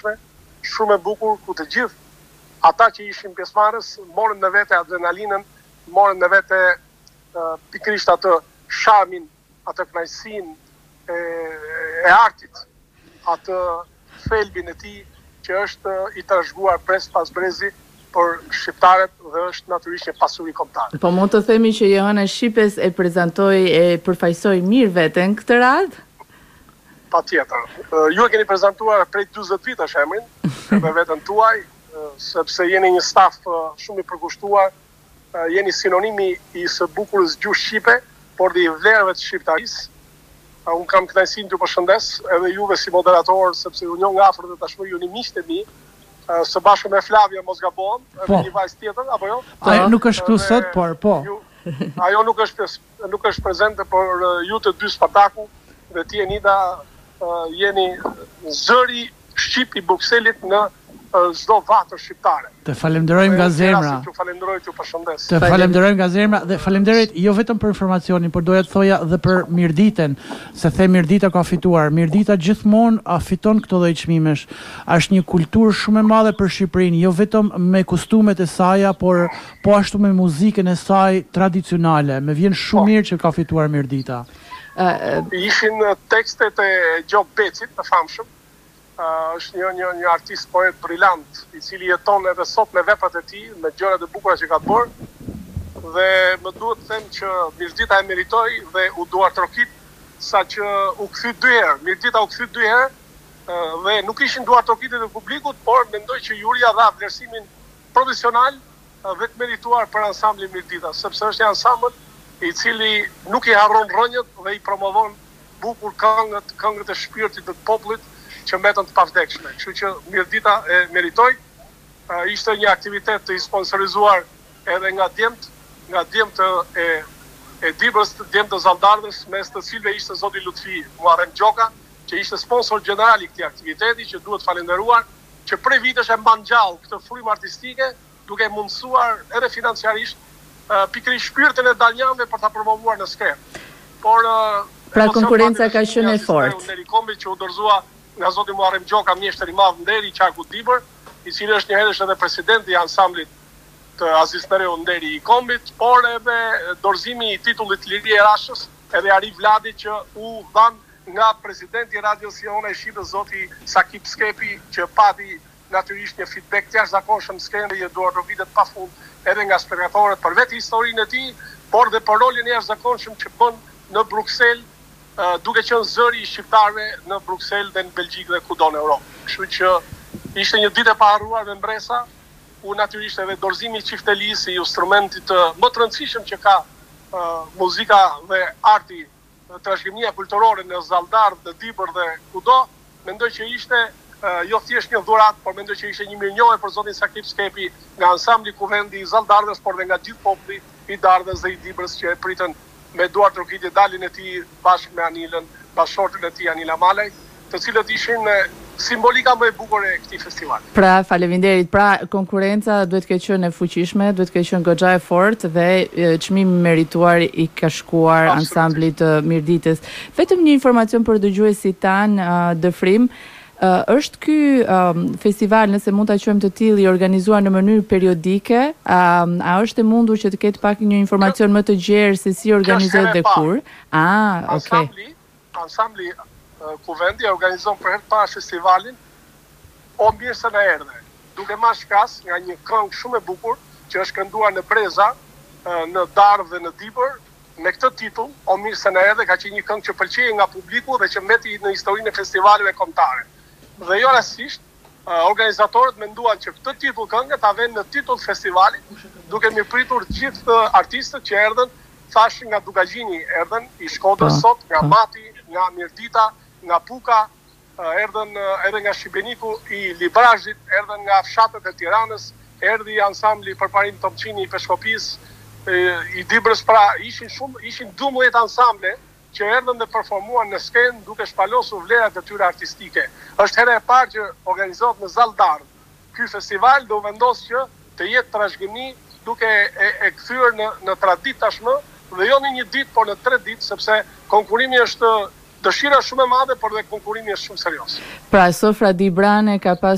shumë e bukur ku të gjithë ata që ishin pjesëmarrës morën në vete adrenalinën, morën në vete pikërisht atë charmin, atë kënaqësinë e artit, atë thelbin e tij që është i trashëguar brez pas brezi për shqiptarët dhe është natyrisht një pasuri kombëtare. Po mund të themi që Johana Shqipes e prezantoi e përfaqësoi mirë veten këtë radhë? Patjetër. Ju e keni prezantuar prej 40 vitesh emrin, me veten tuaj, sepse jeni një staf shumë i përkushtuar, jeni sinonimi i së bukurës gjuhë shqipe, por dhe i vlerëve të shqiptarisë. Unë kam kënaqësinë t'ju përshëndes, edhe juve si moderator, sepse ju njoh nga afër dhe tashmë ju jeni miqtë e mi, së bashku me Flavia mos gabohem, edhe një vajzë tjetër, apo jo? Ajo nuk është këtu sot, por po. Ajo nuk është prezente, por ju të dy Spartaku dhe ti Enida jeni zëri shqip i Brukselit në çdo vatër shqiptare. Të falenderojmë nga zemra. Ju falenderoj, ju përshëndes. Të falenderojmë nga zemra dhe falenderit jo vetëm për informacionin, por doja të thoja dhe për Mirditën, se the Mirdita ka fituar. Mirdita gjithmonë fiton këto lloj çmimesh. Është një kulturë shumë e madhe për Shqipërinë, jo vetëm me kostumet e saj, por po ashtu me muzikën e saj tradicionale. Më vjen shumë mirë që ka fituar Mirdita. Ishin tekstet e Gjok Becit, të famshëm. Është një artist poet brillant, i cili jeton edhe sot me veprat e tij, me gjërat e bukura që ka bërë, dhe më duhet të them që Mirdita e meritoi dhe u duartrokit saqë u kthy 2 herë. Mirdita u kthy 2 herë dhe nuk ishin duartrokitet e publikut, por mendoj që juria dha vlerësimin profesional dhe të merituar për ansamblin Mirdita, sepse është një ansambël i cili nuk i harron rrënjët dhe i promovon bukur këngët e shpirtit të popullit që mbetën të pavdekshme. Kështu që Mirdita e meritoi. Ishte një aktivitet i sponsorizuar edhe nga djemt e Dibrës, djemt të Zaldardes, mes të cilëve ishte zoti Lutfi Muharrem Gjoka, që ishte sponsor general i këtij aktiviteti, që duhet falenderuar, që prej vitesh e mban gjallë këtë frymë artistike, duke mundësuar edhe financiarisht pikërisht shpirtin e daljanëve për ta promovuar në skenë. Por pra konkurenca ka qenë e fortë. Nderi Kombit që u dorëzua nga zoti Muharrem Gjoka, mjeshtër i madh Nderi Qarku Dibër, i cili është një herësh edhe presidenti i ansamblit të Aziz Nereu Nderi i Kombit, por edhe dorëzimi i titullit Liri e Rashës, edhe Ari Vladi që u dhan nga presidenti i Radios Johana Shqipës, zoti Sakip Skepi, që pati natyrisht një feedback të jashtëzakonshëm skenë dhe duartrokitet pafund edhe nga spektatorët për vetë historinë e tij, por dhe për rolin e jashtëzakonshëm që bën në Bruksel, duke qenë zëri i shqiptarëve në Bruksel dhe në Belgjikë dhe kudo në Europë. Kështu që ishte një ditë e paharruar me mbresa, ku natyrisht edhe dorëzimi i çiftelisë, i instrumentit më të rëndësishëm që ka muzika dhe arti, trashëgimia kulturore në Zaldar, në Dibër dhe kudo, mendoj që ishte jo thjesht një dhuratë, por mendoj që ishte një mirënjohje për zotin Sakip Skepi nga ansambli Kuvendi i Zaldardes, por dhe nga gjithë populli i Dardës dhe i Dibrës që e pritën me duartrokitje dalin e tij bashkë me Anilën, bashkëshorten e tij Anila Malaj, të cilët ishin simbolika më e bukur e këtij festivali. Pra, faleminderit. Pra, konkurenca duhet të qenë e fuqishme, duhet të qenë goxha e fortë dhe çmimi merituar i ka shkuar ansamblit të Mirditës. Vetëm një informacion për dëgjuesit tan Dëfrim. Është ky festival, nëse mund ta quajmë të tillë, i organizuar në mënyrë periodike? A është e mundur që të ketë pak një informacion më të gjerë se si organizohet dhe kur? Okay. Ansambli Kuvendi organizon për herë të parë festivalin O mirë se na erdhe, duke marrë shkas nga një këngë shumë e bukur që është kënduar në Breza, në Darë dhe në Dibër, me këtë titull, O mirë se na erdhe, ka qenë një këngë që pëlqej nga publiku dhe që mbeti në historinë e festivaleve kombëtare. Dhe jo rastisht, organizatorët menduan që këtë titull këngë ta vënë në titull festivalit, duke mirëpritur gjithë artistët që erdhën, thash nga Dugagjini erdhën, i Shkodrës sot, nga Mati, nga Mirdita, nga Puka, erdhën edhe nga Shqipeniku i Librazhit, erdhën nga fshatët e Tiranës, erdhi ansambli Përparim Tomçini i Peshkopis, i Dibrës, pra ishin 12 ansamble që erdhën dhe performuan në skenë duke shpalosur vlerat e tyre artistike. Është hera e parë që organizohet në Zaldar ky festival, do vendos që të jetë trashëgimi duke e kthyer në traditë tashmë, dhe jo në një ditë, por në 3 ditë, sepse konkurimi është dëshira shumë e madhe, por dhe konkurimi është shumë serios. Pra, Sofra Dibrane ka pas